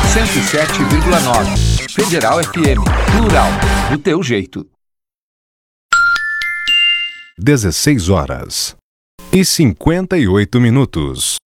107,9. Federal FM. Plural. Do teu jeito. 16 horas e 58 minutos.